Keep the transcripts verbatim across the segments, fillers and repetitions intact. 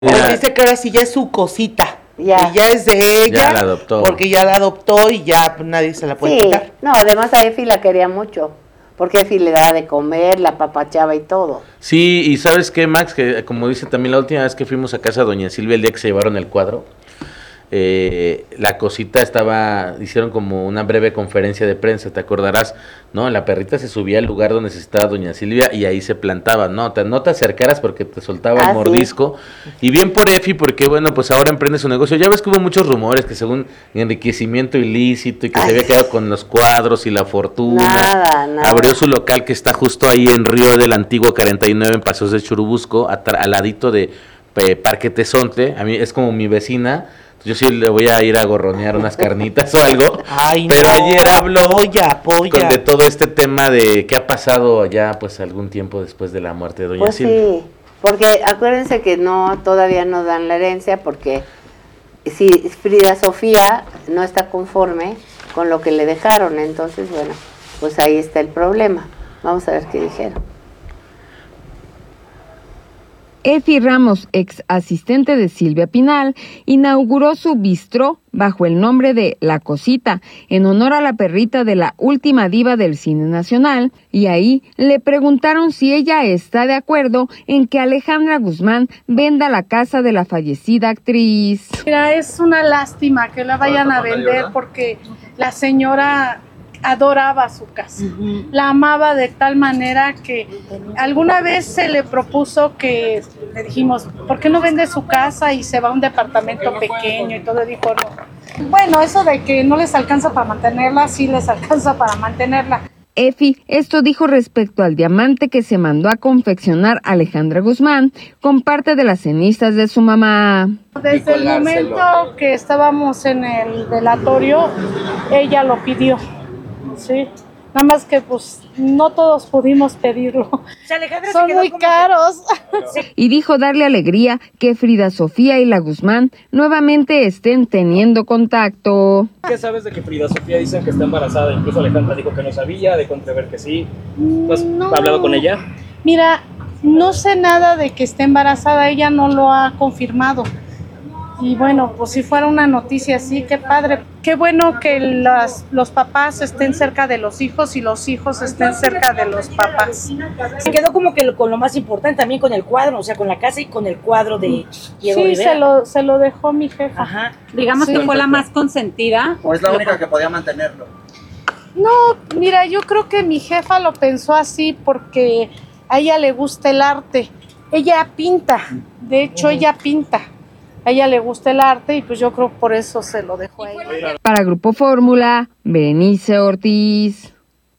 Pues dice que ahora sí ya es su cosita. Ya. Y ya es de ella. Ya la adoptó. Porque ya la adoptó y ya pues, nadie se la puede Sí, quitar. no, además a Efi la quería mucho. Porque Efi le daba de comer, la papachaba y todo. Sí, y ¿sabes qué, Max? Que como dice también la última vez que fuimos a casa de doña Silvia, el día que se llevaron el cuadro, eh, la cosita estaba, hicieron como una breve conferencia de prensa, te acordarás, ¿no? La perrita se subía al lugar donde se estaba doña Silvia y ahí se plantaba, no te, no te acercaras porque te soltaba Ah, el mordisco, sí. Y bien por Efi, porque bueno, pues ahora emprende su negocio, ya ves que hubo muchos rumores que según enriquecimiento ilícito y que Ay. se había quedado con los cuadros y la fortuna, nada, nada. Abrió su local que está justo ahí en Río del Antiguo cuarenta y nueve en Paseos de Churubusco, al ladito de eh, Parque Tezontle, a mí es como mi vecina. Yo sí le voy a ir a gorronear unas carnitas o algo. Ay, pero no, ayer habló apoya, apoya. Con de todo este tema de qué ha pasado allá pues algún tiempo después de la muerte de doña pues Silvia. Sí, porque acuérdense que no todavía no dan la herencia porque si Frida Sofía no está conforme con lo que le dejaron, entonces bueno, pues ahí está el problema. Vamos a ver qué dijeron. Efi Ramos, ex asistente de Silvia Pinal, inauguró su bistró bajo el nombre de La Cosita, en honor a la perrita de la última diva del cine nacional, y ahí le preguntaron si ella está de acuerdo en que Alejandra Guzmán venda la casa de la fallecida actriz. Mira, es una lástima que la vayan a vender porque la señora adoraba su casa, uh-huh. La amaba de tal manera que alguna vez se le propuso que le dijimos, ¿por qué no vende su casa y se va a un departamento pequeño? Y todo, dijo no. Bueno, eso de que no les alcanza para mantenerla, sí les alcanza para mantenerla. Efi, esto dijo respecto al diamante que se mandó a confeccionar Alejandra Guzmán con parte de las cenizas de su mamá. Desde el momento que estábamos en el velatorio, ella lo pidió. Sí, nada más que pues no todos pudimos pedirlo. O sea, son muy caros. Que... Y dijo darle alegría que Frida Sofía y la Guzmán nuevamente estén teniendo contacto. ¿Qué sabes de que Frida Sofía dicen que está embarazada? Incluso Alejandra dijo que no sabía, de contraver que sí. ¿Has no. hablado con ella? Mira, no sé nada de que esté embarazada, ella no lo ha confirmado. Y bueno, pues si fuera una noticia así, qué padre. Qué bueno que las, los papás estén cerca de los hijos y los hijos estén cerca de los papás. Se quedó como que con lo más importante también con el cuadro, o sea, con la casa y con el cuadro de Diego Sí, Rivera. se lo, se lo dejó mi jefa. Ajá. Digamos sí. que fue la más consentida. ¿O es la única que podía mantenerlo? No, mira, yo creo que mi jefa lo pensó así porque a ella le gusta el arte. Ella pinta, de hecho, uh-huh. ella pinta. A ella le gusta el arte y pues yo creo por eso se lo dejó a ella. Para Grupo Fórmula, Berenice Ortiz.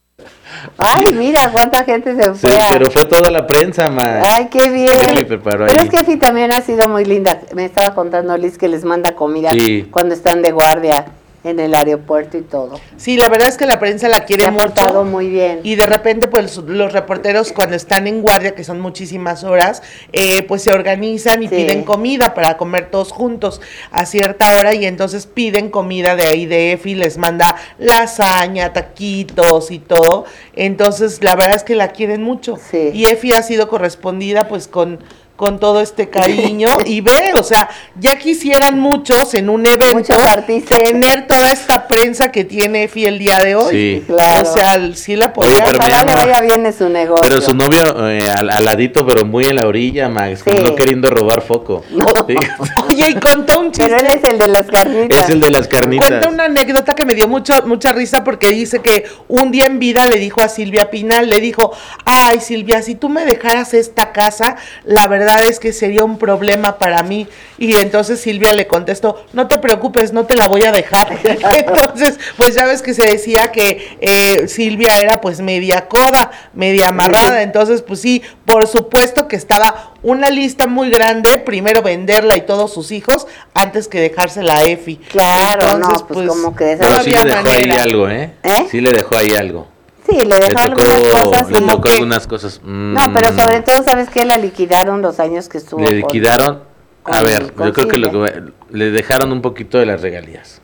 Ay, mira cuánta gente se fue. Sí, pero fue toda la prensa, man. Ay, qué bien. Sí, pero es que Efi también ha sido muy linda. Me estaba contando Liz que les manda comida sí. cuando están de guardia en el aeropuerto y todo. Sí, la verdad es que la prensa la quiere mucho. Se ha portado muy bien. Y de repente, pues, los reporteros cuando están en guardia, que son muchísimas horas, eh, pues se organizan y sí. piden comida para comer todos juntos a cierta hora y entonces piden comida de ahí de Efi, les manda lasaña, taquitos y todo. Entonces, la verdad es que la quieren mucho. Sí. Y Efi ha sido correspondida, pues, con... con todo este cariño y ve, o sea, ya quisieran muchos en un evento tener toda esta prensa que tiene Efi el día de hoy. Sí, claro. O sea, sí la podía. Ojalá le vaya bien en su negocio. Pero su novio eh, al, al ladito, pero muy en la orilla, Max, sí. como no queriendo robar foco. No. ¿Sí? Oye, y contó un chiste. Pero él es el de las carnitas. Es el de las carnitas. Cuenta una anécdota que me dio mucho, mucha risa porque dice que un día en vida le dijo a Silvia Pinal, le dijo, ay Silvia, si tú me dejaras esta casa, la verdad es que sería un problema para mí. Y entonces Silvia le contestó, no te preocupes, no te la voy a dejar. Entonces, pues ya ves que se decía que eh, Silvia era pues media coda, media amarrada. Entonces, pues sí, por supuesto que estaba una lista muy grande, primero venderla y todos sus hijos, antes que dejársela a Efi. Claro, entonces, no, pues, pues como que... Pero sí le dejó manera. ahí algo, ¿eh? ¿eh? Sí le dejó ahí algo. Sí, le dejó le tocó, algunas cosas. Le tocó que, algunas cosas. Mm, no, pero sobre todo, ¿sabes qué? La liquidaron los años que estuvo. Le liquidaron, con, a ver, con yo creo que, lo que le dejaron un poquito de las regalías.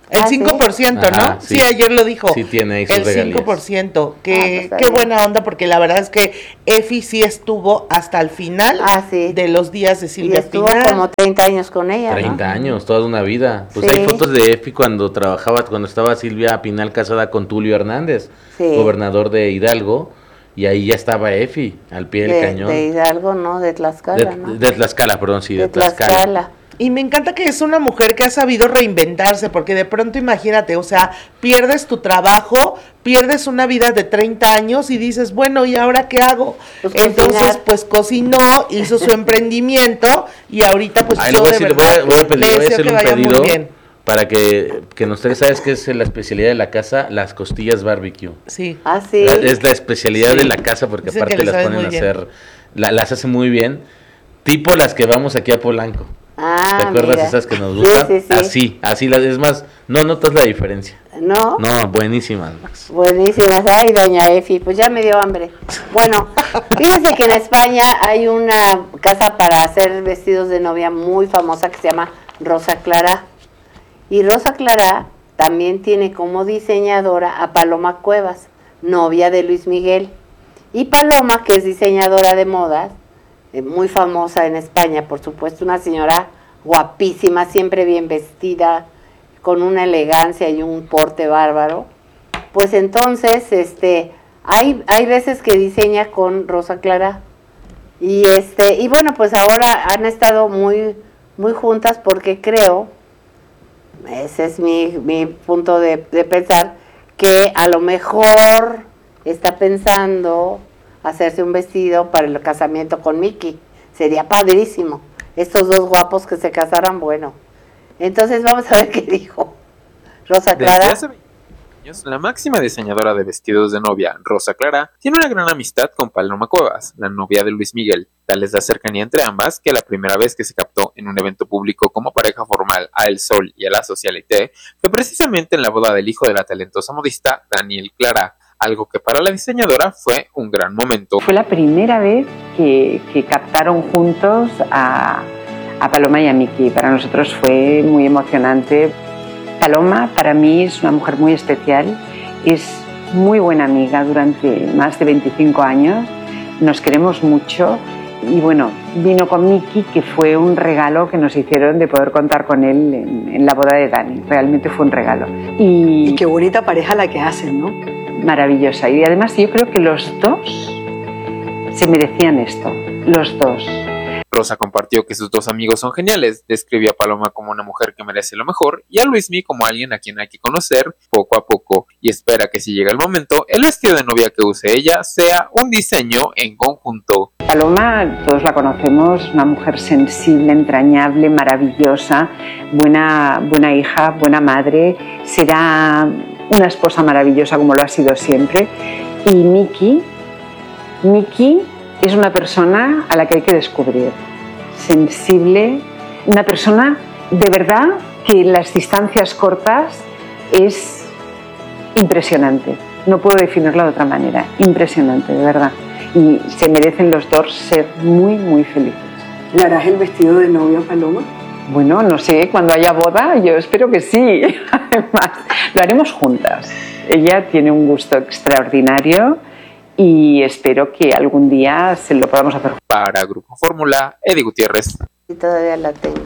El ¿Ah, cinco por ciento, sí? ¿no? Ajá, sí. sí. ayer lo dijo. Sí tiene ahí sus El regalías. cinco por ciento. Que, Ah, pues está qué bien. buena onda, porque la verdad es que Efi sí estuvo hasta el final Ah, sí. de los días de Y Silvia estuvo Pinal. como treinta años con ella, ¿no? treinta años, toda una vida. Pues Sí. hay fotos de Efi cuando trabajaba, cuando estaba Silvia Pinal casada con Tulio Hernández, Sí. gobernador de Hidalgo, y ahí ya estaba Efi, al pie del De, cañón. de Hidalgo, ¿no? De Tlaxcala, de, ¿no? de Tlaxcala, perdón, sí, de, de Tlaxcala. Tlaxcala. Y me encanta que es una mujer que ha sabido reinventarse, porque de pronto imagínate, o sea, pierdes tu trabajo, pierdes una vida de treinta años y dices, bueno, ¿y ahora qué hago? Pues Entonces, cocinar. pues cocinó, hizo su emprendimiento y ahorita pues Ay, yo le voy a de decir, voy verdad a, voy a pedir- le voy a deseo hacer que un vaya muy pedido bien. para que, que ustedes sabes que es la especialidad de la casa, las costillas barbecue. Sí. Ah, sí. La- Es la especialidad Sí. de la casa porque Dicen aparte que le las saben ponen a muy bien. hacer, la- las hace muy bien, tipo las que vamos aquí a Polanco. Ah, ¿Te acuerdas mira. esas que nos Sí, gustan? sí, sí. Así, así las, es más, no notas la diferencia. ¿No? No, buenísimas, Max. Buenísimas. Ay, doña Efi, pues ya me dio hambre. Bueno, fíjense que en España hay una casa para hacer vestidos de novia muy famosa que se llama Rosa Clara. Y Rosa Clara también tiene como diseñadora a Paloma Cuevas, novia de Luis Miguel. Y Paloma, que es diseñadora de modas, eh, muy famosa en España, por supuesto, una señora guapísima, siempre bien vestida, con una elegancia y un porte bárbaro. Pues entonces, este, hay, hay veces que diseña con Rosa Clara. Y este, y bueno, pues ahora han estado muy, muy juntas porque creo, ese es mi, mi punto de, de pensar, que a lo mejor está pensando hacerse un vestido para el casamiento con Miki. Sería padrísimo. Estos dos guapos que se casaran, bueno. Entonces vamos a ver qué dijo Rosa Desde Clara. hace veinte años, la máxima diseñadora de vestidos de novia, Rosa Clara, tiene una gran amistad con Paloma Cuevas, la novia de Luis Miguel. Tal es la cercanía entre ambas que la primera vez que se captó en un evento público como pareja formal a El Sol y a la Socialité fue precisamente en la boda del hijo de la talentosa modista Daniel Clara, algo que para la diseñadora fue un gran momento. Fue la primera vez que, que captaron juntos a, a Paloma y a Miki. Para nosotros fue muy emocionante. Paloma para mí es una mujer muy especial, es muy buena amiga durante más de veinticinco años, nos queremos mucho y bueno, vino con Miki, que fue un regalo que nos hicieron de poder contar con él en, en la boda de Dani, realmente fue un regalo. Y, y qué bonita pareja la que hacen, ¿no? Maravillosa, y además yo creo que los dos se merecían esto, los dos. Rosa compartió que sus dos amigos son geniales, describió a Paloma como una mujer que merece lo mejor y a Luismi como alguien a quien hay que conocer poco a poco, y espera que si llega el momento, el vestido de novia que use ella sea un diseño en conjunto. Paloma, todos la conocemos, una mujer sensible, entrañable, maravillosa, buena, buena hija, buena madre, será una esposa maravillosa como lo ha sido siempre. Y Miki, Miki es una persona a la que hay que descubrir, sensible, una persona de verdad que en las distancias cortas es impresionante, no puedo definirlo de otra manera, impresionante, de verdad, y se merecen los dos ser muy, muy felices. ¿Le harás el vestido de novia, Paloma? Bueno, no sé, cuando haya boda, yo espero que sí, además, lo haremos juntas. Ella tiene un gusto extraordinario y espero que algún día se lo podamos hacer. Para Grupo Fórmula, Eddie Gutiérrez. Y todavía la tengo.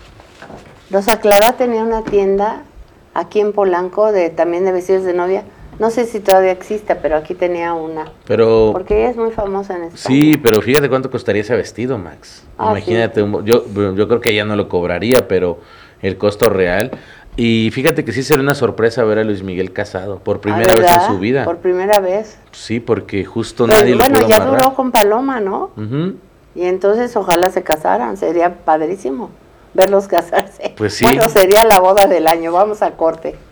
Rosa Clara tenía una tienda aquí en Polanco de también de vestidos de novia. No sé si todavía existe, pero aquí tenía una. Pero porque ella es muy famosa en España. sí, pero fíjate cuánto costaría ese vestido, Max. Ah, Imagínate, sí. un, yo, yo creo que ella no lo cobraría, pero el costo real. Y fíjate que sí sería una sorpresa ver a Luis Miguel casado por primera Ah, vez ¿verdad? en su vida. Por primera vez. Sí, porque justo Pero nadie bueno, lo pudo ya amarrar. duró con Paloma, ¿no? Ujú. Y entonces ojalá se casaran, sería padrísimo verlos casarse. Pues sí. Bueno, sería la boda del año, vamos a corte.